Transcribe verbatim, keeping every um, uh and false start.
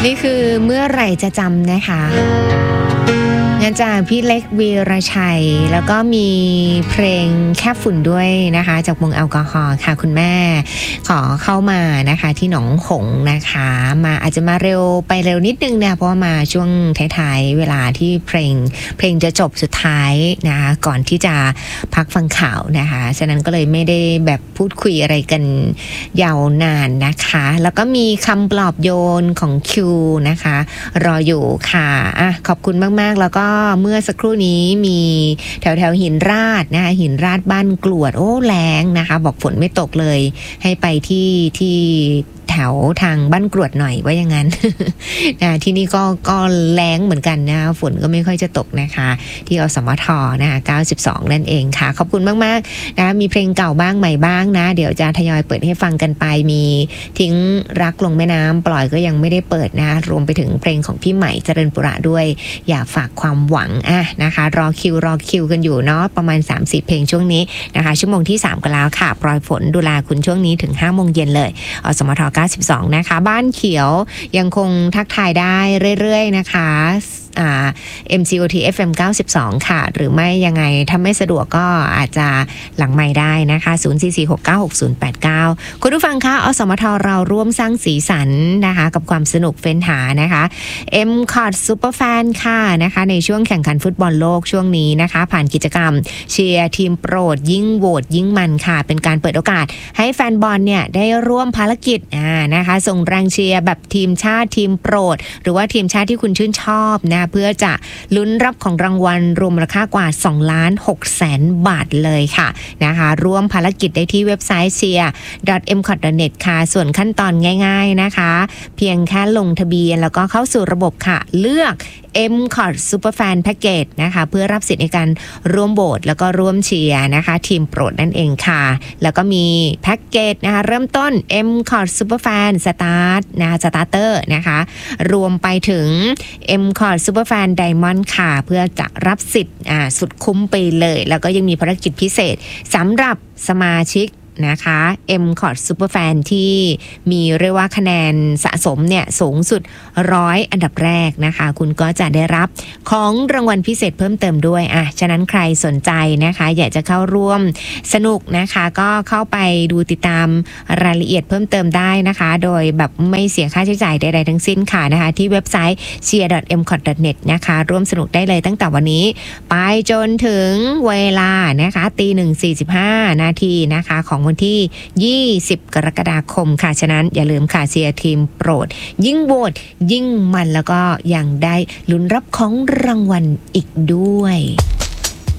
นี่คือเมื่อไหร่จะจำนะคะงานจากพี่เล็กวีรชัยแล้วก็มีเพลงแค่ฝุ่นด้วยนะคะจากวงแอลกอฮอล์ค่ะคุณแม่ขอเข้ามานะคะที่หนองหงนะคะมาอาจจะมาเร็วไปเร็วนิดนึงนะเพราะว่ามาช่วงท้ายๆเวลาที่เพลงเพลงจะจบสุดท้ายนะคะก่อนที่จะพักฟังข่าวนะคะฉะนั้นก็เลยไม่ได้แบบพูดคุยอะไรกันยาวนานนะคะแล้วก็มีคำปลอบโยนของคิวนะคะรออยู่ค่ะอ่ะขอบคุณมากๆแล้วก็เมื่อสักครู่นี้มีแถวแถวหินราดนะคะหินราดบ้านกรวดโอ้แรงนะคะบอกฝนไม่ตกเลยให้ไปที่ที่แถวทางบ้านกรวดหน่อยว่าอย่างนั้น นะที่นี่ก็ก็แรงเหมือนกันนะฝนก็ไม่ค่อยจะตกนะคะที่อสมทนะคะเก้าสิบสองนั่นเองค่ะขอบคุณมากๆนะมีเพลงเก่าบ้างใหม่บ้างนะเดี๋ยวจะทยอยเปิดให้ฟังกันไปมีทิ้งรักลงแม่น้ำปล่อยก็ยังไม่ได้เปิดนะรวมไปถึงเพลงของพี่ใหม่เจริญปุระด้วยอยากฝากความหวังอ่ะนะคะรอคิวรอคิวกันอยู่เนาะประมาณ สามสิบ เพลงช่วงนี้นะคะชั่วโมงที่สามกันแล้วค่ะปล่อยฝนดูแลคุณช่วงนี้ถึง ห้าโมงเย็นเลยอสมทเก้าสิบสองนะคะบ้านเขียวยังคงทักทายได้เรื่อยๆนะคะอ่า เอ็ม ซี โอ ที เอฟ เอ็ม เก้าสิบสองค่ะหรือไม่ยังไงถ้าไม่สะดวกก็อาจจะหลังไมค์ได้นะคะศูนย์ สี่ สี่ หก เก้า หก ศูนย์ แปด เก้าคุณผู้ฟังคะอสมทเราร่วมสร้างสีสันนะคะกับความสนุกเฟ้นหานะคะ เอ็ม คอท Superfan ค่ะนะคะในช่วงแข่งขันฟุตบอลโลกช่วงนี้นะคะผ่านกิจกรรมเชียร์ทีมโปรดยิ่งโหวตยิ่งมันค่ะเป็นการเปิดโอกาสให้แฟนบอลเนี่ยได้ร่วมภารกิจอ่านะคะส่งแรงเชียร์แบบทีมชาติทีมโปรดหรือว่าทีมชาติที่คุณชื่นชอบนะเพื่อจะลุ้นรับของรางวัลรวมมูลค่ากว่าสองล้านหกแสนบาทเลยค่ะนะคะร่วมภารกิจได้ที่เว็บไซต์ เชียร์ ดอท เอ็ม คอท ดอท เน็ต ค่ะส่วนขั้นตอนง่ายๆนะคะเพียงแค่ลงทะเบียนแล้วก็เข้าสู่ระบบค่ะเลือก เอ็ม คอท Superfan Package นะคะเพื่อรับสิทธิ์ในการร่วมโหวตแล้วก็ร่วมเชียร์นะคะทีมโปรดนั่นเองค่ะแล้วก็มีแพ็กเกจนะคะเริ่มต้น เอ็ม คอท Superfan Start นะคะ Starter นะคะรวมไปถึง เอ็ม คอท Superfan Diamond ค่ะเพื่อจะรับสิทธิ์อ่าสุดคุ้มไปเลยแล้วก็ยังมีภารกิจพิเศษสำหรับสมาชิกนะคะ เอ็ม คอท Superfan ที่มีเรียกว่าคะแนนสะสมเนี่ยสูงสุดร้อยอันดับแรกนะคะคุณก็จะได้รับของรางวัลพิเศษเพิ่มเติมด้วยอ่ะฉะนั้นใครสนใจนะคะอยากจะเข้าร่วมสนุกนะคะก็เข้าไปดูติดตามรายละเอียดเพิ่มเติมได้นะคะโดยแบบไม่เสียค่าใช้จ่ายใดๆทั้งสิ้นค่ะนะคะที่เว็บไซต์ เชียร์ ดอท เอ็ม คอท ดอท เน็ต นะคะร่วมสนุกได้เลยตั้งแต่วันนี้ไปจนถึงเวลานะคะตีหนึ่งสี่สิบห้านาทีนะคะของวันที่ยี่สิบกรกฎาคมค่ะฉะนั้นอย่าลืมค่ะเชียร์ทีมโปรดยิ่งโหวตยิ่งมันแล้วก็ยังได้ลุ้นรับของรางวัลอีกด้วย